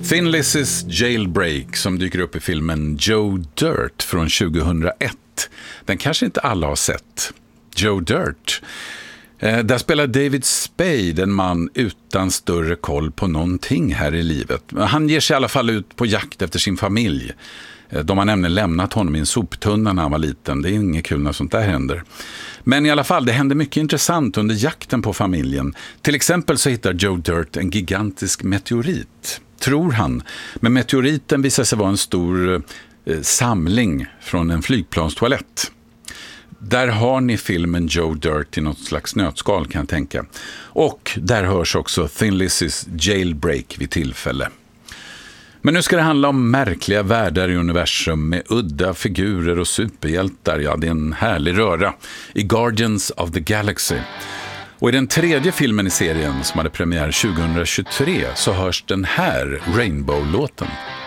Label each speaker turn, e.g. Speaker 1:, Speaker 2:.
Speaker 1: Thin Lizzys Jailbreak som dyker upp i filmen Joe Dirt från 2001. Den kanske inte alla har sett. Joe Dirt. Där spelar David Spade, en man utan större koll på någonting här i livet. Han ger sig i alla fall ut på jakt efter sin familj. De har nämligen lämnat honom i en soptunna när han var liten. Det är inget kul när sånt där händer. Men i alla fall, det händer mycket intressant under jakten på familjen. Till exempel så hittar Joe Dirt en gigantisk meteorit, tror han. Men meteoriten visar sig vara en stor samling från en flygplanstoalett. Där har ni filmen Joe Dirt i något slags nötskal, kan jag tänka. Och där hörs också Thin Lizzys Jailbreak vid tillfälle. Men nu ska det handla om märkliga världar i universum med udda figurer och superhjältar. Ja, det är en härlig röra i Guardians of the Galaxy. Och i den tredje filmen i serien som hade premiär 2023 så hörs den här Rainbow-låten.